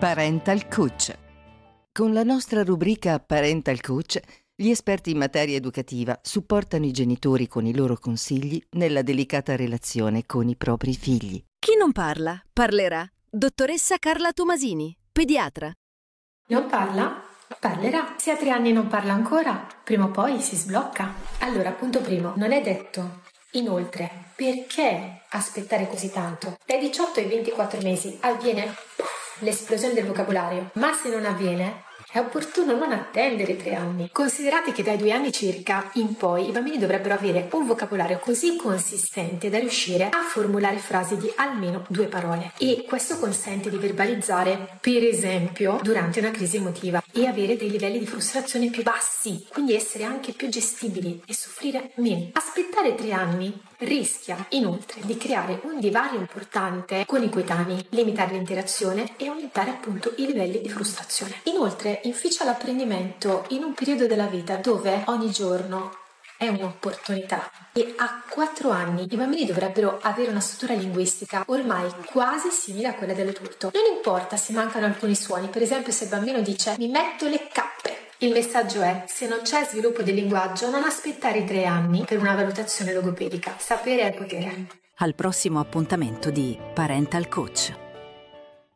Parental Coach. Con la nostra rubrica Parental Coach, gli esperti in materia educativa supportano i genitori con i loro consigli nella delicata relazione con i propri figli. Chi non parla, parlerà. Dottoressa Carla Tomasini, pediatra. Non parla? Parlerà. Se a 3 anni non parla ancora, prima o poi si sblocca. Allora, punto primo, non è detto. Inoltre, perché aspettare così tanto? Dai 18 ai 24 mesi avviene l'esplosione del vocabolario, ma se non avviene, è opportuno non attendere 3 anni. Considerate che dai 2 anni circa in poi i bambini dovrebbero avere un vocabolario così consistente da riuscire a formulare frasi di almeno 2 parole, e questo consente di verbalizzare, per esempio, durante una crisi emotiva, e avere dei livelli di frustrazione più bassi, quindi essere anche più gestibili e soffrire meno. Aspettare 3 anni rischia inoltre di creare un divario importante con i coetanei, limitare l'interazione e aumentare appunto i livelli di frustrazione. Inoltre inficia l'apprendimento in un periodo della vita dove ogni giorno è un'opportunità, e a 4 anni i bambini dovrebbero avere una struttura linguistica ormai quasi simile a quella dell'adulto. Non importa se mancano alcuni suoni, per esempio se il bambino dice mi metto le cappe. Il messaggio è: se non c'è sviluppo del linguaggio, non aspettare i 3 anni per una valutazione logopedica. Sapere è potere. Al prossimo appuntamento di Parental Coach.